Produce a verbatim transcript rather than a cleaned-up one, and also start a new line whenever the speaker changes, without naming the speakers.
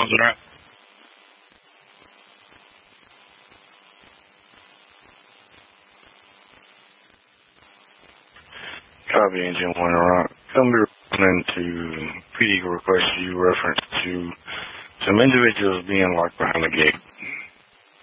close it out. Copy engine one rock. Come be responding to P D request you reference to some individuals being locked behind the gate.